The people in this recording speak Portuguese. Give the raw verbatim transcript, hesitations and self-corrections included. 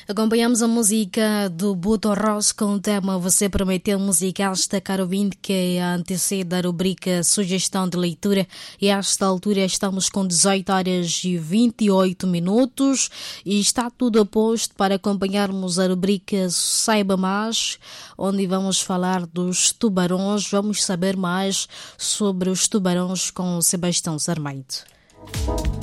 Acompanhamos a música do Buto Ross com o tema Você Prometeu Música. Esta, caro ouvinte, que antecede a rubrica Sugestão de Leitura. E a esta altura estamos com dezoito horas e vinte e oito minutos e está tudo a posto para acompanharmos a rubrica Saiba Mais, onde vamos falar dos tubarões. Vamos saber mais sobre os tubarões com o Sebastião Sarmento.